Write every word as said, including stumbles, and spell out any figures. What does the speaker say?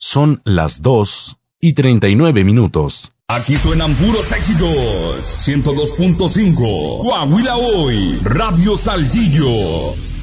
Son las dos y treinta y nueve minutos. Aquí suenan puros éxitos. ciento dos punto cinco. Coahuila Hoy. Radio Saltillo.